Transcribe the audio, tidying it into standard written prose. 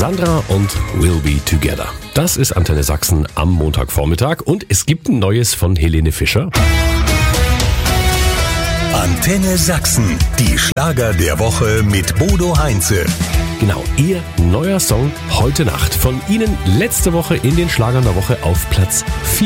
Sandra und We'll Be Together. Das ist Antenne Sachsen am Montagvormittag und es gibt ein Neues von Helene Fischer. Antenne Sachsen, die Schlager der Woche mit Bodo Heinze. Genau, ihr neuer Song Heute Nacht. Von Ihnen letzte Woche in den Schlagern der Woche auf Platz 4.